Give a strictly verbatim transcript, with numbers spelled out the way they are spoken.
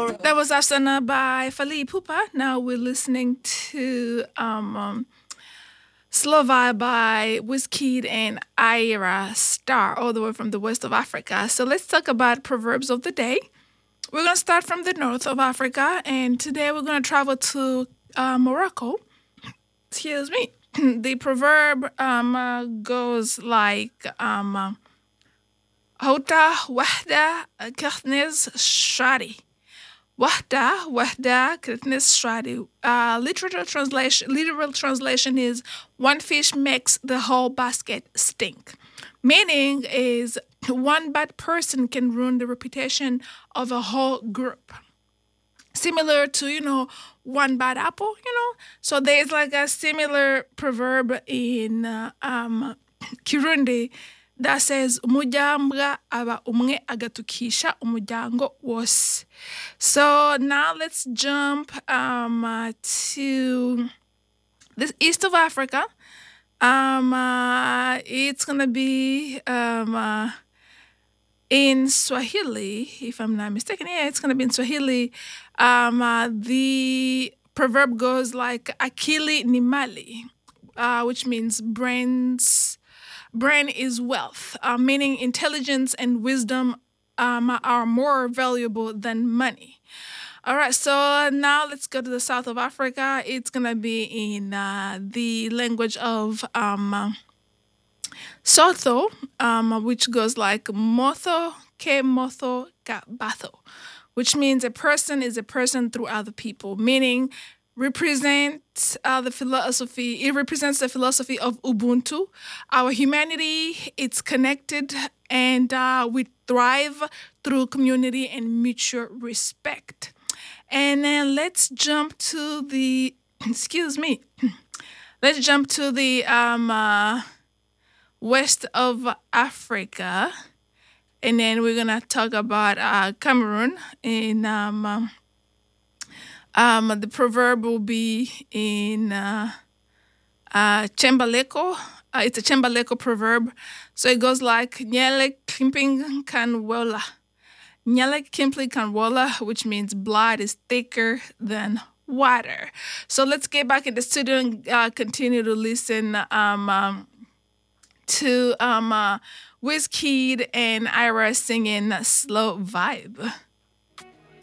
That was Asana by Fali Pupa. Now we're listening to um, um, Slow Vibe by Wizkid and Ira Star, all the way from the west of Africa. So let's talk about proverbs of the day. We're going to start from the north of Africa, and today we're going to travel to uh, Morocco. Excuse me. The proverb um, uh, goes like um, uh, Hota wahda kertnes shari. Wahda, wahda, kertnes shari. Uh, literal translation, literal translation is one fish makes the whole basket stink. Meaning is one bad person can ruin the reputation of a whole group. Similar to, you know, one bad apple, you know? So there's like a similar proverb in uh, um, Kirundi that says umujambwa aba umwe agatukisha umuryango wose. So now let's jump um, uh, to the east of Africa. Um, uh, it's gonna be um, uh, in Swahili, if I'm not mistaken. Yeah, it's gonna be in Swahili. Um, uh, the proverb goes like "akili ni mali," uh, which means brains. Brain is wealth, uh, meaning intelligence and wisdom um, are more valuable than money. All right, so now let's go to the south of Africa. It's gonna be in uh, the language of um, uh, Sotho, um, which goes like "motho ke motho ka batho," which means a person is a person through other people, meaning represents uh, the philosophy. It represents the philosophy of Ubuntu. Our humanity, it's connected, and uh, we thrive through community and mutual respect. And then let's jump to the, excuse me, let's jump to the um, uh, west of Africa. And then we're going to talk about uh, Cameroon. In um, um, um, the proverb will be in uh, uh, Chembaleko. Uh, it's a Chembaleko proverb. So it goes like, Nyele Kimping Kanwola. Nyele Kimpli Kanwola, which means blood is thicker than water. So let's get back in the studio and uh, continue to listen um, um, to um, uh, Wizkid and Ira singing Slow Vibe.